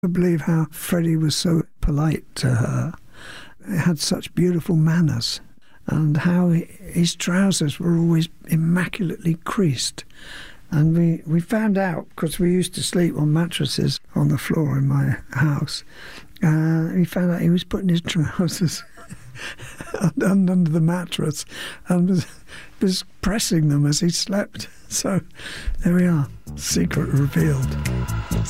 I believe how Freddie was so polite to her. He had such beautiful manners, and how his trousers were always immaculately creased. And we found out, because we used to sleep on mattresses on the floor in my house, we found out he was putting his trousers under the mattress and was pressing them as he slept. So there we are, secret revealed.